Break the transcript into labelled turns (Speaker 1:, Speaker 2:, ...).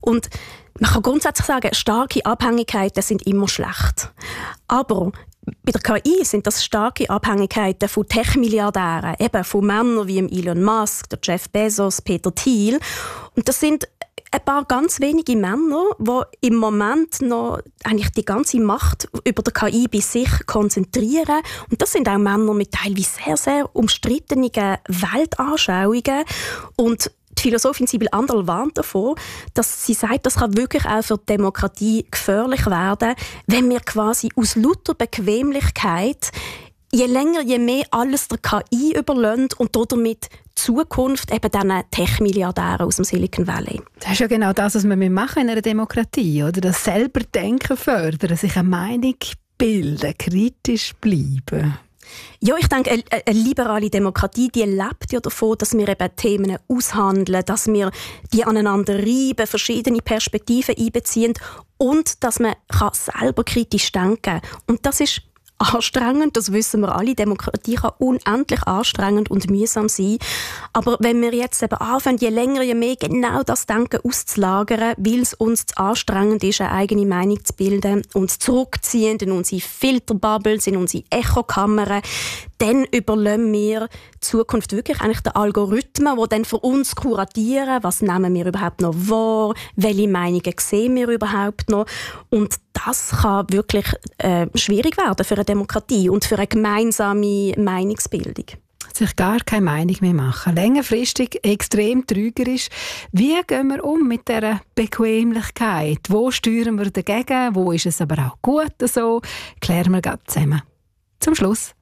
Speaker 1: Und man kann grundsätzlich sagen, starke Abhängigkeiten sind immer schlecht. Aber bei der KI sind das starke Abhängigkeiten von Tech-Milliardären, eben von Männern wie Elon Musk, der Jeff Bezos, Peter Thiel. Und das sind ein paar ganz wenige Männer, die im Moment noch eigentlich die ganze Macht über die KI bei sich konzentrieren. Und das sind auch Männer mit teilweise sehr, sehr umstrittenen Weltanschauungen. Und die Philosophin Sibyl Anderl warnt davor, dass sie sagt, das kann wirklich auch für die Demokratie gefährlich werden, wenn wir quasi aus lauter Bequemlichkeit je länger, je mehr alles der KI überlassen und damit Zukunft eben diesen Tech-Milliardären aus dem Silicon Valley.
Speaker 2: Das ist ja genau das, was wir machen in einer Demokratie, oder? Das selber Denken fördern, sich eine Meinung bilden, kritisch bleiben.
Speaker 1: Ja, ich denke, eine liberale Demokratie, die lebt ja davon, dass wir eben Themen aushandeln, dass wir die aneinander reiben, verschiedene Perspektiven einbeziehen und dass man selber kritisch denken kann. Und das ist anstrengend, das wissen wir alle. Demokratie kann unendlich anstrengend und mühsam sein. Aber wenn wir jetzt eben anfangen, je länger, je mehr genau das Denken auszulagern, weil es uns zu anstrengend ist, eine eigene Meinung zu bilden, uns zurückziehen in unsere Filterbubbles, in unsere Echokammern, dann überlassen wir die Zukunft wirklich eigentlich den Algorithmen, die dann für uns kuratieren, was nehmen wir überhaupt noch wahr, welche Meinungen sehen wir überhaupt noch. Und das kann wirklich schwierig werden für eine Demokratie und für eine gemeinsame Meinungsbildung.
Speaker 2: Sich gar keine Meinung mehr machen. Längerfristig extrem trügerisch. Wie gehen wir um mit dieser Bequemlichkeit? Wo steuern wir dagegen? Wo ist es aber auch gut so? Klären wir gerade zusammen. Zum Schluss